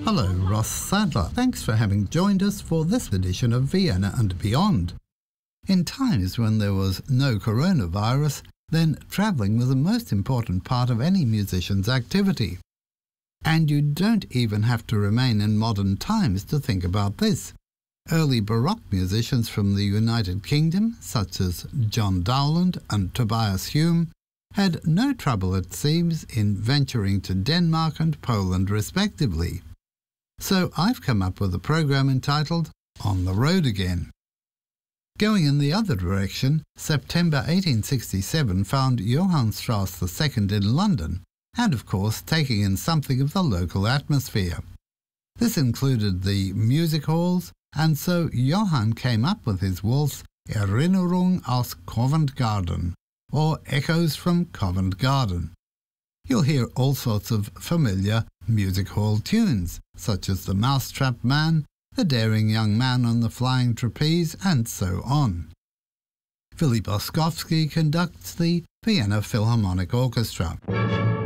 Hello, Ross Sadler. Thanks for having joined us for this edition of Vienna and Beyond. In times when there was no coronavirus, then travelling was the most important part of any musician's activity. And you don't even have to remain in modern times to think about this. Early Baroque musicians from the United Kingdom, such as John Dowland and Tobias Hume, had no trouble, it seems, in venturing to Denmark and Poland respectively. So I've come up with a program entitled On the Road Again. Going in the other direction, September 1867 found Johann Strauss II in London, and of course taking in something of the local atmosphere. This included the music halls, and so Johann came up with his waltz Erinnerung aus Covent Garden, or Echoes from Covent Garden. You'll hear all sorts of familiar music hall tunes, such as The Mousetrap Man, The Daring Young Man on the Flying Trapeze, and so on. Philip Oskowski conducts the Vienna Philharmonic Orchestra.